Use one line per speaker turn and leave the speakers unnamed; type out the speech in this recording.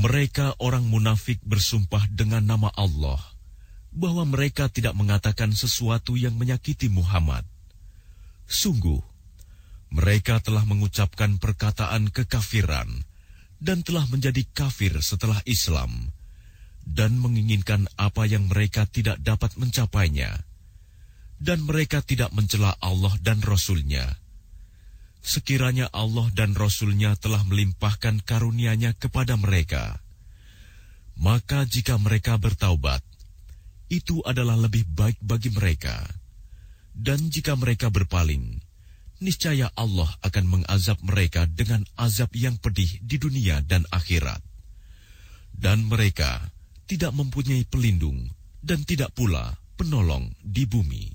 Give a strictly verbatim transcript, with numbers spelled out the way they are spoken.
Mereka orang munafik bersumpah dengan nama Allah bahwa mereka tidak mengatakan sesuatu yang menyakiti Muhammad. Sungguh, mereka telah mengucapkan perkataan kekafiran dan telah menjadi kafir setelah Islam dan menginginkan apa yang mereka tidak dapat mencapainya, dan mereka tidak mencela Allah dan Rasul-Nya. Sekiranya Allah dan Rasul-Nya telah melimpahkan karunia-Nya kepada mereka, maka jika mereka bertaubat, itu adalah lebih baik bagi mereka. Dan jika mereka berpaling, niscaya Allah akan mengazab mereka dengan azab yang pedih di dunia dan akhirat. Dan mereka tidak mempunyai pelindung dan tidak pula penolong di bumi.